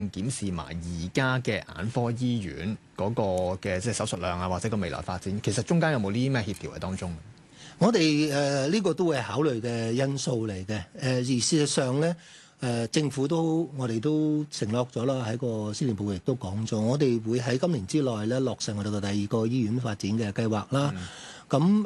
檢視埋而家嘅眼科醫院嗰個嘅即係手術量啊，或者個未來發展，其實中間有冇呢啲咩協調喺當中？ 我哋呢個都會係考慮嘅因素嚟嘅。而事實上咧，政府我哋都承諾咗啦，喺個施政報告亦都講咗，我哋會喺今年之內咧落實我哋嘅第二個醫院發展嘅計劃啦。咁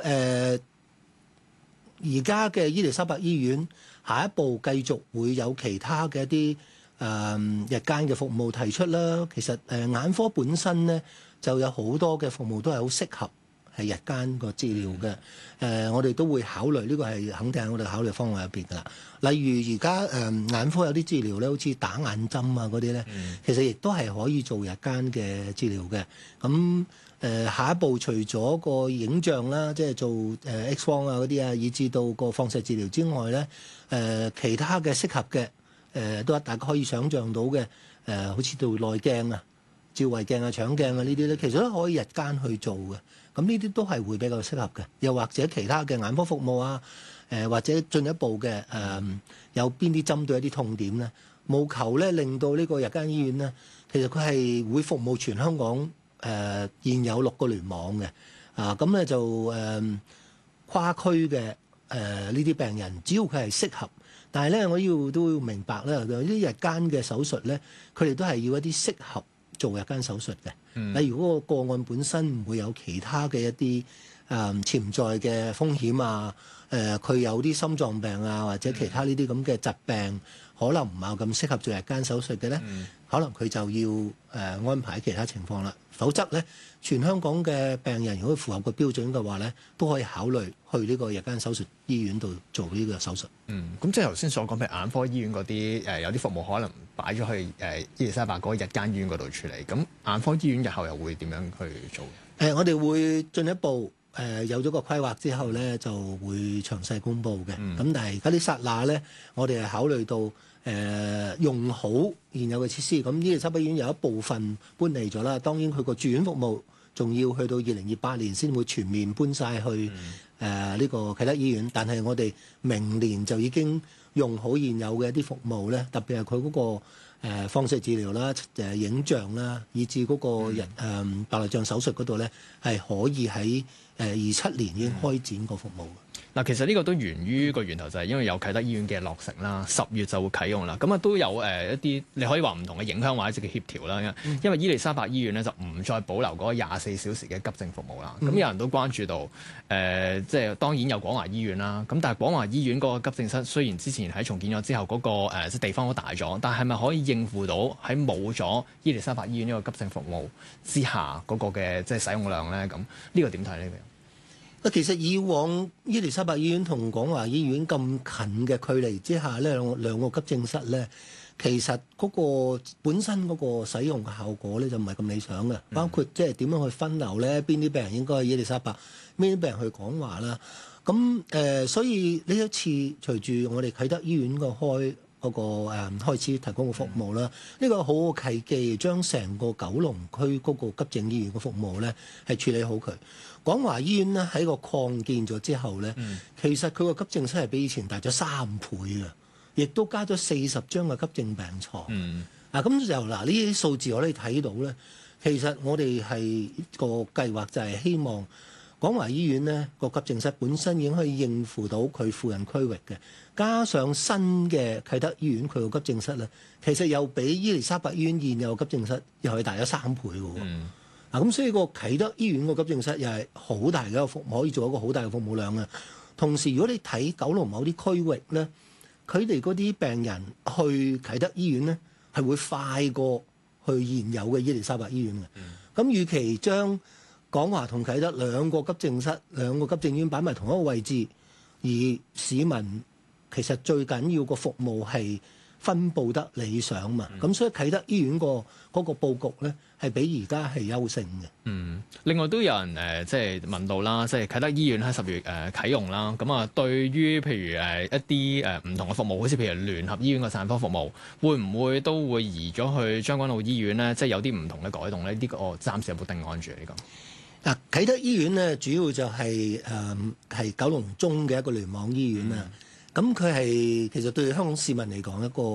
而家嘅伊利沙伯醫院下一步繼續會有其他嘅一啲日間嘅服務提出啦。其實眼科本身咧就有好多嘅服務都係好適合係日間個治療嘅。我哋都會考慮，呢個係肯定喺我哋考慮方案入邊㗎啦。例如而家眼科有啲治療咧，好似打眼針啊嗰啲咧，其實亦都係可以做日間嘅治療嘅。咁下一步除咗個影像啦，即係做X 光啊嗰啲啊，以至到個放射治療之外咧，其他嘅適合嘅都大家可以想像到嘅好似做內鏡啊、照胃鏡啊、腸鏡啊呢啲咧，其實都可以日間去做嘅。咁呢啲都係會比較適合嘅。又或者其他嘅眼科服務啊，或者進一步嘅有邊啲針對一啲痛點咧，務求咧令到呢個日間醫院咧，其實佢係會服務全香港現有6個聯網嘅。咁咧就跨區嘅呢啲病人，只要佢係適合，但係咧我都要明白咧，有啲日間嘅手術咧，佢哋都係要一啲適合做日間手術嘅。例如嗰個個案本身唔會有其他嘅一啲潛在嘅風險啊，佢有啲心臟病啊，或者其他呢啲咁嘅疾病，可能唔係咁適合做日間手術嘅咧，可能佢就要安排其他情況啦。否則咧，全香港嘅病人如果符合個標準嘅話咧，都可以考慮去呢個日間手術醫院度做呢個手術。 咁即係頭先所講，譬如眼科醫院嗰啲有啲服務可能擺咗去伊利沙伯嗰個日間醫院嗰度處理。咁眼科醫院日後又會點樣去做？ 我哋會進一步有咗個規劃之後咧，就會詳細公佈嘅。咁但係而家啲剎那咧，我哋係考慮到用好現有嘅設施。咁伊利沙伯醫院有一部分搬離咗啦，當然佢個住院服務仲要去到2028年先會全面搬晒去呢個啟德醫院。但係我哋明年就已經用好現有嘅一啲服務咧，特別係佢嗰個放射治療啦、影像啦，以至嗰個白內障手術嗰度咧，係可以喺27年已經開展個服務。 嗱，其實呢個都源於個源頭就係因為有啟德醫院嘅落成啦，10月就會啟用啦。咁啊都有一啲你可以話唔同嘅影響或者嘅協調啦。因為伊利沙伯醫院咧就唔再保留嗰個24小時嘅急症服務啦。咁有人都關注到即係當然有廣華醫院啦。咁但係廣華醫院嗰個急症室雖然之前喺重建咗之後嗰個即係地方都大咗，但係咪可以應付到喺冇咗伊利沙伯醫院呢個急症服務之下嗰個嘅即係使用量咧？咁呢個點睇呢？ 其實以往伊利沙伯醫院同廣華醫院咁近嘅距離之下咧，兩個急症室咧，其實嗰個本身嗰個使用嘅效果咧就唔係咁理想嘅，包括即係點樣去分流咧，邊啲病人應該去伊利沙伯，邊啲病人去廣華啦。咁所以呢一次隨住我哋啟德醫院個開始提供嘅服務啦，呢個好好契機，將成個九龍區嗰個急症醫院嘅服務咧係處理好佢。廣華醫院咧喺個擴建咗之後咧，其實佢個急症室係比以前大咗3倍嘅，亦都加咗40張嘅急症病床。咁就呢啲數字我哋睇到咧，其實我哋係個計劃就係希望廣華醫院咧個急症室本身已經可以應付到佢附近區域嘅，加上新嘅啟德醫院佢個急症室咧，其實又比伊利沙伯醫院現有急症室又係大咗3倍嘅喎。咁所以個啟德醫院個急症室又係好大嘅一個服務，可以做一個好大嘅服務量嘅。同時，如果你睇九龍某啲區域咧，佢哋嗰啲病人去啟德醫院咧，係會快過去現有嘅伊利沙伯醫院嘅。咁與其將廣華同啟德兩個急症室、兩個急症醫院擺埋同一個位置，而市民其實最緊要個服務係分佈得理想嘛。咁所以啟德醫院嗰個佈局咧，係比而家係優勝嘅。 另外都有人即係問到啦，即係啟德醫院喺10月啟用啦。咁啊，對於譬如一啲唔同嘅服務，好似譬如聯合醫院嘅產科服務，會唔會都會移咗去將軍澳醫院咧？即係有啲唔同嘅改動咧？呢個我暫時有冇定案住呢個？ 啟德醫院咧，主要就係九龍中嘅一個聯網醫院啊。咁佢係其實對香港市民嚟講一個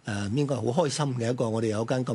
應該係好開心嘅一個，我哋有間咁